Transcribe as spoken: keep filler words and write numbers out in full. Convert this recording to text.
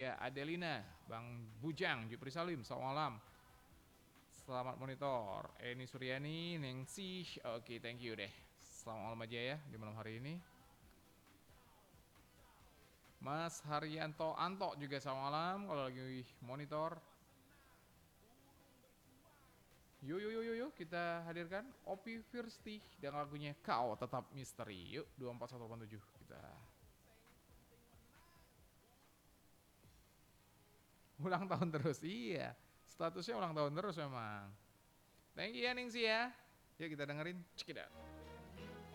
ya Adelina, Bang Bujang, Jupri Salim, selamat malam. Selamat monitor, Eni Suryani, Nengsi, oke thank you deh. Selamat malam aja ya di malam hari ini. Mas Haryanto Anto juga selamat malam kalau lagi monitor. Yuk yuk yuk yuk yuk kita hadirkan Opi Firsti dan lagunya Kau Tetap Misteri. Yuk dua empat satu delapan tujuh kita. Ulang tahun terus, iya. Statusnya ulang tahun terus memang. Thank you ya Ningsi ya. Yuk kita dengerin. Check it out.